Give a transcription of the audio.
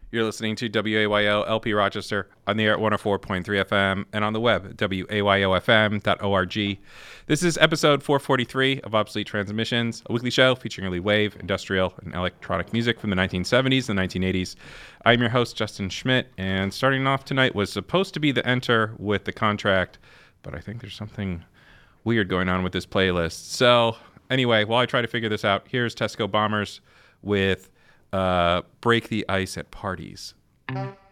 You're listening to WAYO LP Rochester on the air at 104.3 FM and on the web at wayofm.org. This is episode 443 of Obsolete Transmissions, a weekly show featuring early wave, industrial, and electronic music from the 1970s and 1980s. I'm your host, Justin Schmidt, and starting off tonight was supposed to be the Enter with the Contract, but I think there's something weird going on with this playlist. So anyway, while I try to figure this out, here's Tesco Bombers with Break the Ice at Parties.